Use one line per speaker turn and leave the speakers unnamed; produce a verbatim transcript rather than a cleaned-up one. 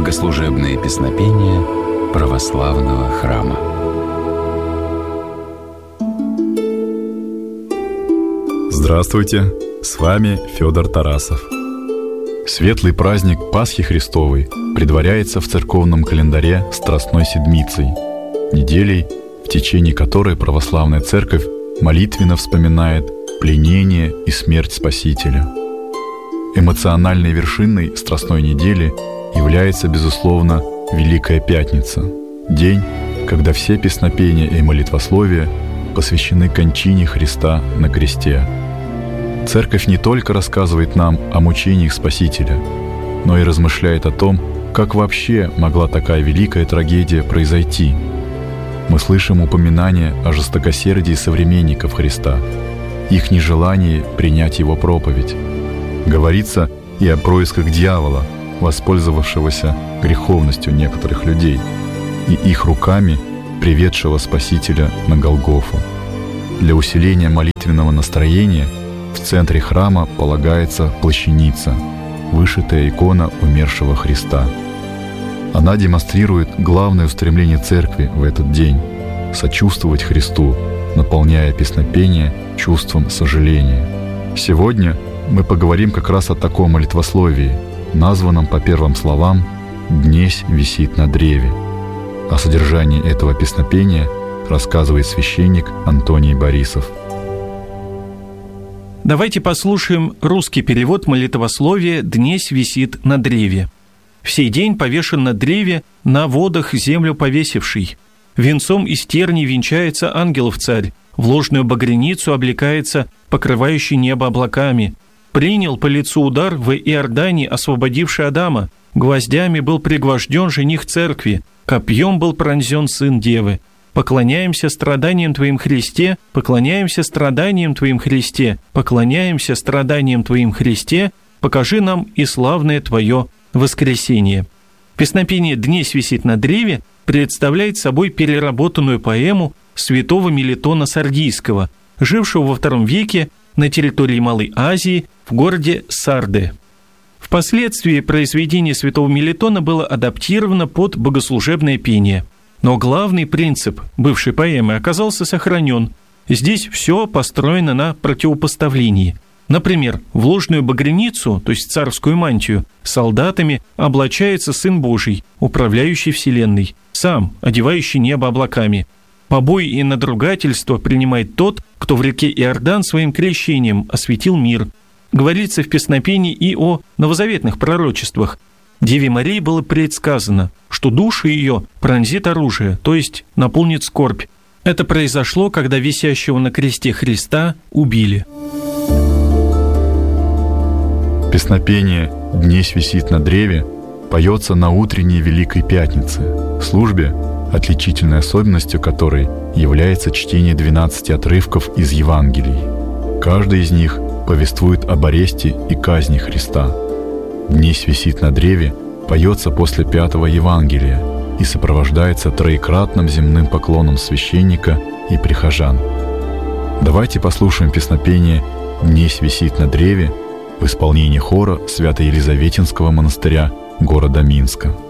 Богослужебные песнопения православного храма.
Здравствуйте! С вами Федор Тарасов. Светлый праздник Пасхи Христовой предваряется в церковном календаре Страстной Седмицей, неделей, в течение которой православная церковь молитвенно вспоминает пленение и смерть Спасителя. Эмоциональной вершиной Страстной недели является, безусловно, Великая Пятница, день, когда все песнопения и молитвословия посвящены кончине Христа на кресте. Церковь не только рассказывает нам о мучениях Спасителя, но и размышляет о том, как вообще могла такая великая трагедия произойти. Мы слышим упоминания о жестокосердии современников Христа, их нежелании принять Его проповедь. Говорится и о происках дьявола, воспользовавшегося греховностью некоторых людей, и их руками приведшего Спасителя на Голгофу. Для усиления молитвенного настроения в центре храма полагается плащаница, вышитая икона умершего Христа. Она демонстрирует главное устремление церкви в этот день – сочувствовать Христу, наполняя песнопение чувством сожаления. Сегодня мы поговорим как раз о таком молитвословии, названном по первым словам «Днесь висит на древе». О содержании этого песнопения рассказывает священник Антоний Борисов.
Давайте послушаем русский перевод молитвословия «Днесь висит на древе». «В сей день повешен на древе, на водах землю повесивший. Венцом из терний венчается ангелов царь, в ложную багряницу облекается, покрывающий небо облаками. Принял по лицу удар в Иордане, освободивший Адама. Гвоздями был пригвожден жених церкви, копьем был пронзен сын девы. Поклоняемся страданиям Твоим, Христе, поклоняемся страданиям Твоим, Христе, поклоняемся страданиям Твоим, Христе, покажи нам и славное Твое воскресение». Песнопение «Днесь висит на древе» представляет собой переработанную поэму святого Мелитона Сардийского, жившего во втором веке на территории Малой Азии в городе Сарде. Впоследствии произведение святого Мелитона было адаптировано под богослужебное пение. Но главный принцип бывшей поэмы оказался сохранен. Здесь все построено на противопоставлении. Например, в ложную багряницу, то есть царскую мантию, солдатами облачается Сын Божий, управляющий вселенной, сам одевающий небо облаками. Побои и надругательство принимает тот, кто в реке Иордан своим крещением осветил мир. Говорится в песнопении и о новозаветных пророчествах. Деве Марии было предсказано, что душу ее пронзит оружие, то есть наполнит скорбь. Это произошло, когда висящего на кресте Христа убили.
Песнопение «Днесь висит на древе» поется на утренней Великой Пятнице, службе, отличительной особенностью которой является чтение двенадцати отрывков из Евангелий. Каждый из них повествует об аресте и казни Христа. «Днесь висит на древе» поется после пятого Евангелия и сопровождается троекратным земным поклоном священника и прихожан. Давайте послушаем песнопение «Днесь висит на древе» в исполнении хора Свято-Елизаветинского монастыря города Минска.